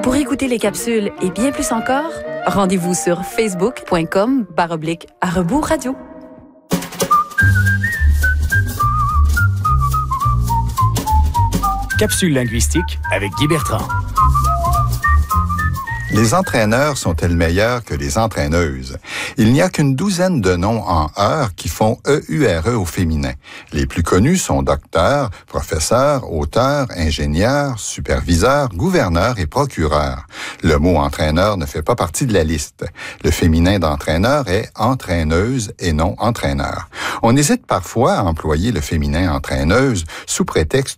Pour écouter les capsules et bien plus encore, rendez-vous sur facebook.com/@rebours radio. Capsule linguistique avec Guy Bertrand. Les entraîneurs sont-ils meilleurs que les entraîneuses? Il n'y a qu'une douzaine de noms en heure qui font EURE au féminin. Les plus connus sont docteur, professeur, auteur, ingénieur, superviseur, gouverneur et procureur. Le mot entraîneur ne fait pas partie de la liste. Le féminin d'entraîneur est entraîneuse et non entraîneur. On hésite parfois à employer le féminin entraîneuse sous prétexte